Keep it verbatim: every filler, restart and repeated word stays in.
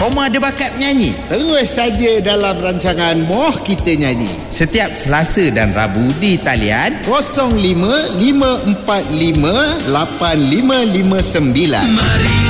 Koma ada bakat menyanyi? Terus saja dalam rancangan Moh Kita Nyanyi. Setiap Selasa dan Rabu di talian kosong lima lima empat lima lapan lima lima sembilan. Mari